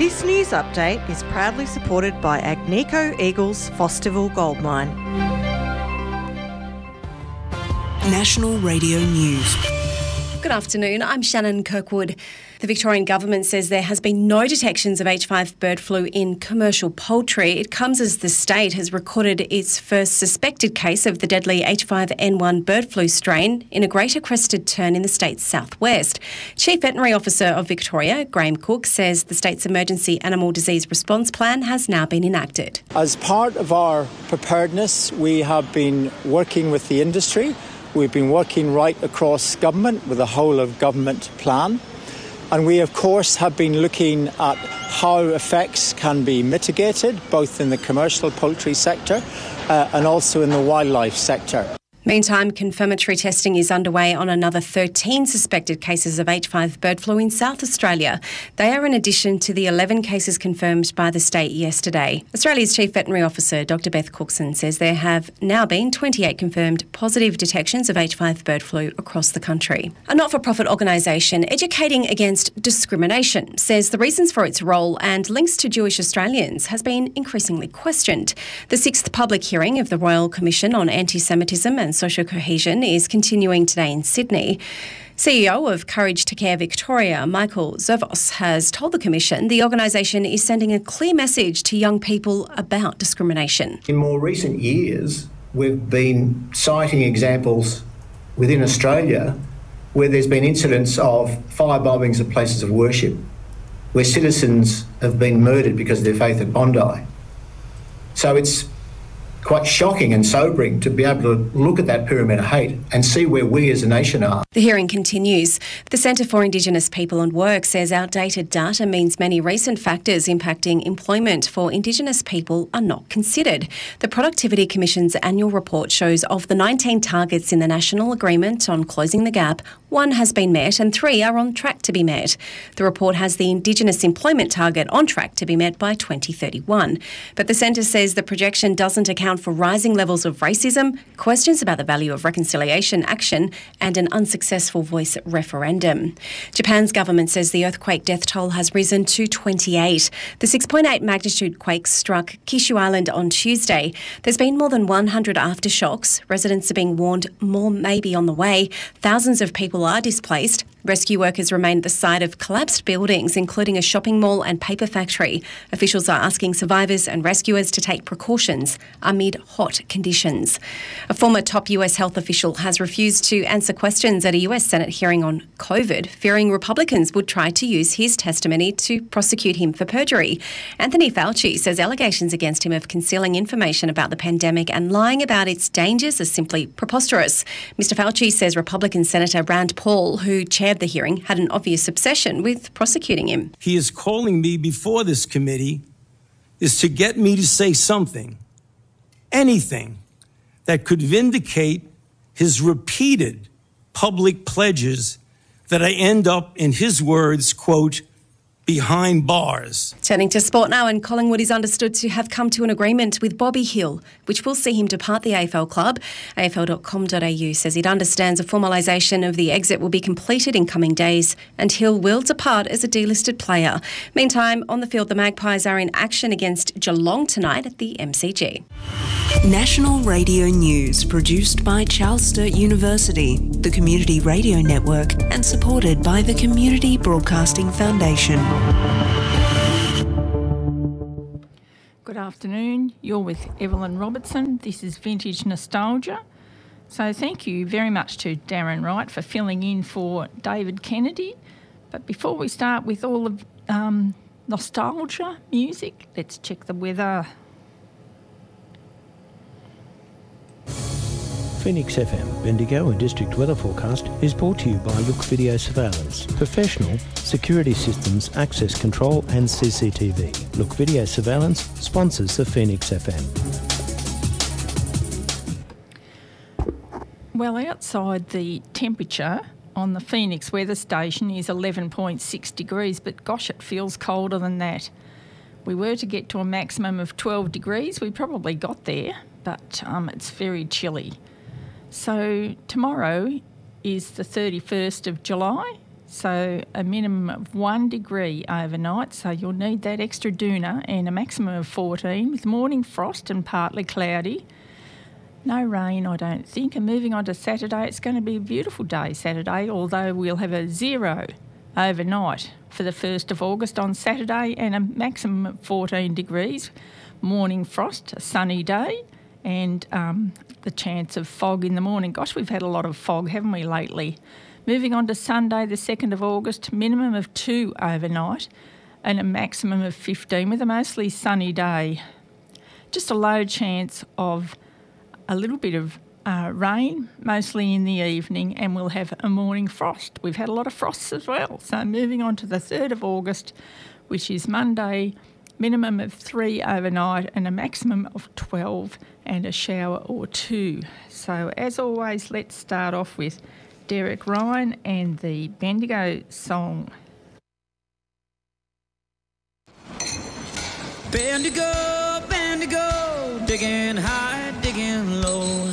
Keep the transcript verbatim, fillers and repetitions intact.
This news update is proudly supported by Agnico Eagles Fosterville Gold Mine. National Radio News. Good afternoon, I'm Shannon Kirkwood. The Victorian Government says there has been no detections of H five bird flu in commercial poultry. It comes as the state has recorded its first suspected case of the deadly H five N one bird flu strain in a greater crested tern in the state's southwest. Chief Veterinary Officer of Victoria, Graham Cook, says the state's emergency animal disease response plan has now been enacted. As part of our preparedness, we have been working with the industry. We've been working right across government with a whole of government plan. And we, of course, have been looking at how effects can be mitigated, both in the commercial poultry sector uh, and also in the wildlife sector. Meantime, confirmatory testing is underway on another thirteen suspected cases of H five bird flu in South Australia. They are in addition to the eleven cases confirmed by the state yesterday. Australia's Chief Veterinary Officer, Doctor Beth Cookson, says there have now been twenty-eight confirmed positive detections of H five bird flu across the country. A not-for-profit organisation, Educating Against Discrimination, says the reasons for its role and links to Jewish Australians has been increasingly questioned. The sixth public hearing of the Royal Commission on Anti-Semitism and Social Cohesion is continuing today in Sydney. C E O of Courage to Care Victoria, Michael Zervos, has told the Commission the organisation is sending a clear message to young people about discrimination. In more recent years, we've been citing examples within Australia where there's been incidents of fire bombings at places of worship, where citizens have been murdered because of their faith at Bondi. So it's quite shocking and sobering to be able to look at that pyramid of hate and see where we as a nation are. The hearing continues. The Centre for Indigenous People and Work says outdated data means many recent factors impacting employment for Indigenous people are not considered. The Productivity Commission's annual report shows of the nineteen targets in the National Agreement on Closing the Gap, one has been met and three are on track to be met. The report has the Indigenous employment target on track to be met by twenty thirty-one. But the Centre says the projection doesn't account for rising levels of racism, questions about the value of reconciliation action and an unsuccessful voice referendum. Japan's government says the earthquake death toll has risen to twenty-eight. The six point eight magnitude quake struck Kyushu Island on Tuesday. There's been more than one hundred aftershocks. Residents are being warned more may be on the way. Thousands of people are displaced. Rescue workers remain at the site of collapsed buildings, including a shopping mall and paper factory. Officials are asking survivors and rescuers to take precautions amid hot conditions. A former top U S health official has refused to answer questions at a U S Senate hearing on COVID, fearing Republicans would try to use his testimony to prosecute him for perjury. Anthony Fauci says allegations against him of concealing information about the pandemic and lying about its dangers are simply preposterous. Mister Fauci says Republican Senator Rand Paul, who chaired the hearing, had an obvious obsession with prosecuting him. He is calling me before this committee is to get me to say something, anything, that could vindicate his repeated public pledges that I end up, in his words, quote, behind bars. Turning to sport now, and Collingwood is understood to have come to an agreement with Bobby Hill, which will see him depart the A F L club. A F L dot com dot A U says it understands a formalisation of the exit will be completed in coming days and Hill will depart as a delisted player. Meantime, on the field, the Magpies are in action against Geelong tonight at the M C G. National Radio News, produced by Charles Sturt University, the Community Radio Network, and supported by the Community Broadcasting Foundation. Good afternoon, you're with Evelyn Robertson. This is Vintage Nostalgia. So thank you very much to Darren Wright for filling in for David Kennedy. But before we start with all of um, nostalgia music, let's check the weather. Phoenix F M, Bendigo and District Weather Forecast is brought to you by Look Video Surveillance. Professional, security systems, access control and C C T V. Look Video Surveillance sponsors the Phoenix F M. Well, outside the temperature on the Phoenix weather station is eleven point six degrees, but gosh, it feels colder than that. We were to get to a maximum of twelve degrees. We probably got there, but um, it's very chilly. So tomorrow is the thirty-first of July, so a minimum of one degree overnight, so you'll need that extra doona, and a maximum of fourteen with morning frost and partly cloudy. No rain, I don't think. And moving on to Saturday, it's going to be a beautiful day Saturday, although we'll have a zero overnight for the first of August on Saturday and a maximum of fourteen degrees. Morning frost, a sunny day, and um, the chance of fog in the morning. Gosh, we've had a lot of fog, haven't we, lately? Moving on to Sunday, the second of August, minimum of two overnight and a maximum of fifteen with a mostly sunny day. Just a low chance of a little bit of uh, rain, mostly in the evening, and we'll have a morning frost. We've had a lot of frosts as well. So moving on to the third of August, which is Monday, minimum of three overnight and a maximum of twelve and a shower or two. So as always, let's start off with Derek Ryan and the Bendigo song. Bendigo, Bendigo, digging high, digging low.